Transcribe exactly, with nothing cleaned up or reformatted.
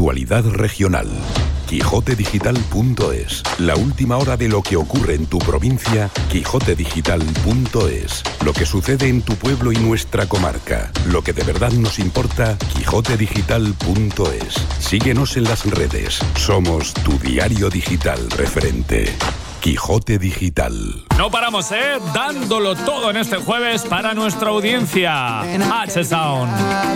Actualidad regional. Quijote Digital punto es. La última hora de lo que ocurre en tu provincia. Quijote Digital punto es. Lo que sucede en tu pueblo y nuestra comarca. Lo que de verdad nos importa. Quijote Digital punto es. Síguenos en las redes. Somos tu diario digital referente. Quijote Digital. No paramos, ¿eh? Dándolo todo en este jueves para nuestra audiencia. H-Sound.